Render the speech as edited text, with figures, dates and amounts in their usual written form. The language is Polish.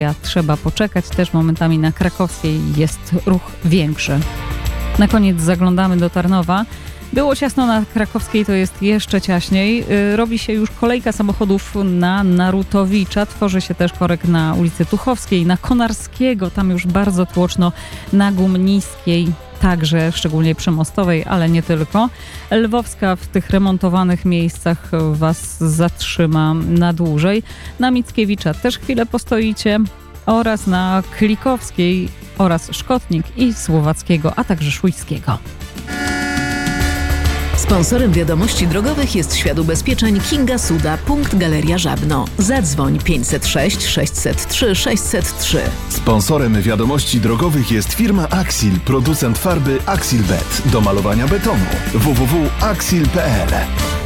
Trzeba poczekać, też momentami na Krakowskiej jest ruch większy. Na koniec zaglądamy do Tarnowa. Było ciasno na Krakowskiej, to jest jeszcze ciaśniej. Robi się już kolejka samochodów na Narutowicza. Tworzy się też korek na ulicy Tuchowskiej, na Konarskiego. Tam już bardzo tłoczno, na Gumniskiej. Także szczególnie przy Mostowej, ale nie tylko. Lwowska w tych remontowanych miejscach Was zatrzyma na dłużej. Na Mickiewicza też chwilę postoicie oraz na Klikowskiej oraz Szkotnik i Słowackiego, a także Szujskiego. Sponsorem wiadomości drogowych jest Świat Ubezpieczeń Kinga Suda, punkt Galeria Żabno. Zadzwoń 506 603 603. Sponsorem wiadomości drogowych jest firma Axil, producent farby Axilbet do malowania betonu. www.axil.pl